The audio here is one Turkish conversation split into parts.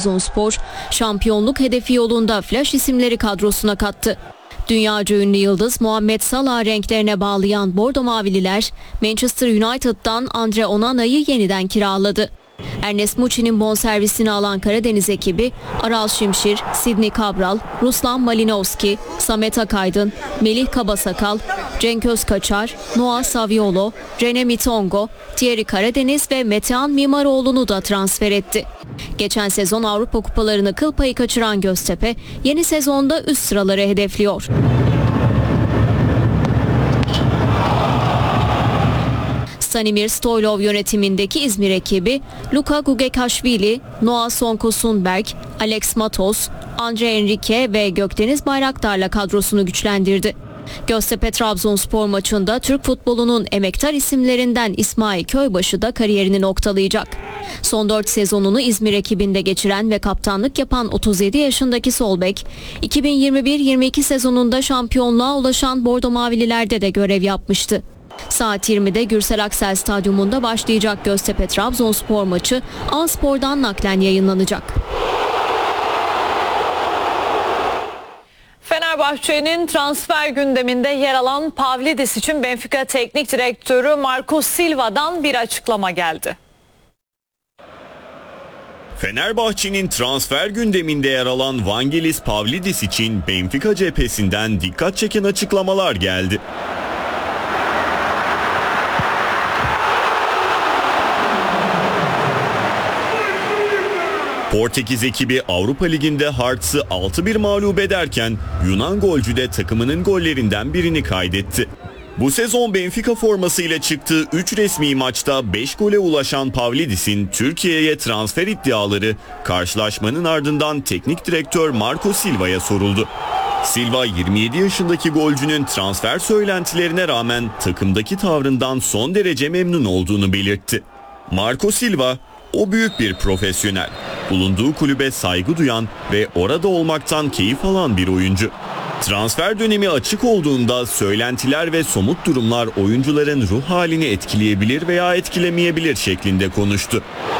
Trabzonspor, şampiyonluk hedefi yolunda flash isimleri kadrosuna kattı. Dünyaca ünlü yıldız Muhammed Salah renklerine bağlayan Bordo Mavililer, Manchester United'dan Andre Onana'yı yeniden kiraladı. Ernest Muçi'nin bonservisini alan Karadeniz ekibi, Aral Şimşir, Sidney Cabral, Ruslan Malinovski, Samet Akaydın, Melih Kabasakal, Cenk Özkaçar, Noah Saviolo, Rene Mitongo, Thierry Karadeniz ve Metehan Mimaroğlu'nu da transfer etti. Geçen sezon Avrupa kupalarını kıl payı kaçıran Göztepe, yeni sezonda üst sıraları hedefliyor. Stanimir Stoylov yönetimindeki İzmir ekibi, Luka Gugekashvili, Noah Sonko-Sundberg, Alex Matos, Andre Enrique ve Gökdeniz Bayraktar'la kadrosunu güçlendirdi. Göztepe Trabzonspor maçında Türk futbolunun emektar isimlerinden İsmail Köybaşı da kariyerini noktalayacak. Son 4 sezonunu İzmir ekibinde geçiren ve kaptanlık yapan 37 yaşındaki sol bek, 2021-22 sezonunda şampiyonluğa ulaşan Bordo Mavililer'de de görev yapmıştı. Saat 20'de Gürsel Aksel Stadyumunda başlayacak Göztepe Trabzonspor maçı A-Spor'dan naklen yayınlanacak. Fenerbahçe'nin transfer gündeminde yer alan Pavlidis için Benfica Teknik Direktörü Marco Silva'dan bir açıklama geldi. Fenerbahçe'nin transfer gündeminde yer alan Vangelis Pavlidis için Benfica cephesinden dikkat çeken açıklamalar geldi. Portekiz ekibi Avrupa Ligi'nde Hearts'ı 6-1 mağlup ederken Yunan golcü de takımının gollerinden birini kaydetti. Bu sezon Benfica formasıyla çıktığı 3 resmi maçta 5 gole ulaşan Pavlidis'in Türkiye'ye transfer iddiaları karşılaşmanın ardından teknik direktör Marco Silva'ya soruldu. Silva 27 yaşındaki golcünün transfer söylentilerine rağmen takımdaki tavrından son derece memnun olduğunu belirtti. Marco Silva, "O büyük bir profesyonel, bulunduğu kulübe saygı duyan ve orada olmaktan keyif alan bir oyuncu. Transfer dönemi açık olduğunda söylentiler ve somut durumlar oyuncuların ruh halini etkileyebilir veya etkilemeyebilir" şeklinde konuştu.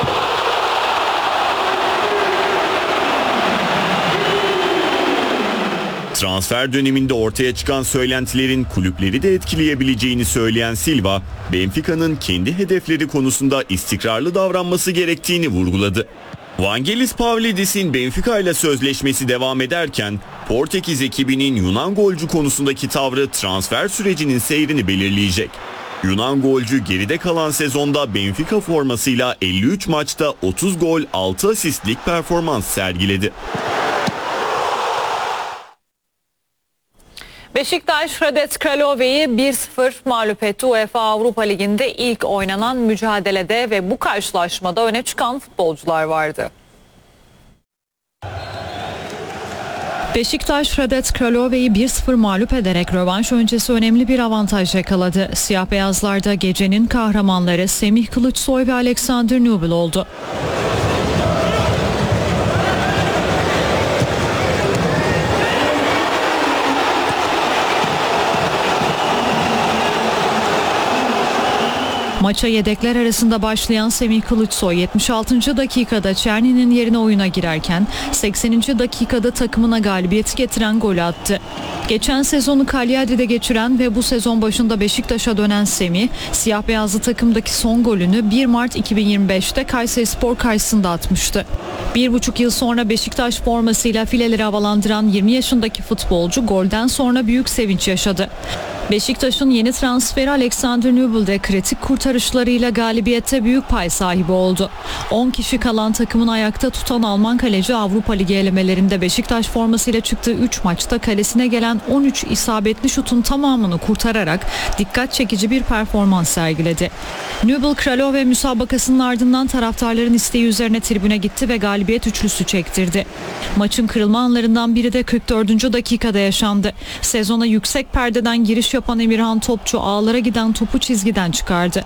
Transfer döneminde ortaya çıkan söylentilerin kulüpleri de etkileyebileceğini söyleyen Silva, Benfica'nın kendi hedefleri konusunda istikrarlı davranması gerektiğini vurguladı. Vangelis Pavlidis'in Benfica ile sözleşmesi devam ederken Portekiz ekibinin Yunan golcü konusundaki tavrı transfer sürecinin seyrini belirleyecek. Yunan golcü geride kalan sezonda Benfica formasıyla 53 maçta 30 gol 6 asistlik performans sergiledi. Beşiktaş Hradec Kralove'yi 1-0 mağlup etti. UEFA Avrupa Ligi'nde ilk oynanan mücadelede ve bu karşılaşmada öne çıkan futbolcular vardı. Beşiktaş Hradec Kralove'yi 1-0 mağlup ederek rövanş öncesi önemli bir avantaj yakaladı. Siyah beyazlarda gecenin kahramanları Semih Kılıçsoy ve Alexander Nubel oldu. Maça yedekler arasında başlayan Semih Kılıçsoy 76. dakikada Çerni'nin yerine oyuna girerken 80. dakikada takımına galibiyeti getiren golü attı. Geçen sezonu Cagliari'de geçiren ve bu sezon başında Beşiktaş'a dönen Semih, siyah beyazlı takımdaki son golünü 1 Mart 2025'te Kayserispor karşısında atmıştı. 1,5 yıl sonra Beşiktaş formasıyla fileleri havalandıran 20 yaşındaki futbolcu golden sonra büyük sevinç yaşadı. Beşiktaş'ın yeni transferi Alexander Nubel de kritik kurtarışlarıyla galibiyette büyük pay sahibi oldu. 10 kişi kalan takımın ayakta tutan Alman kaleci Avrupa Ligi elemelerinde Beşiktaş formasıyla çıktığı 3 maçta kalesine gelen 13 isabetli şutun tamamını kurtararak dikkat çekici bir performans sergiledi. Nubel Kralove müsabakasının ardından taraftarların isteği üzerine tribüne gitti ve galibiyet üçlüsü çektirdi. Maçın kırılma anlarından biri de 44. dakikada yaşandı. Sezona yüksek perdeden giriş yapan Emirhan Topçu ağlara giden topu çizgiden çıkardı.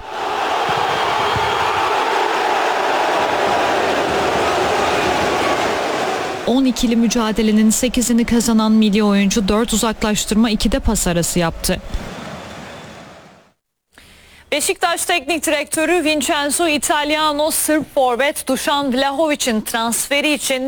...12'li mücadelenin 8'ini kazanan milli oyuncu 4 uzaklaştırma 2'de pas arası yaptı. Beşiktaş Teknik Direktörü Vincenzo Italiano Sırp forvet Dušan Vlahovic'in transferi için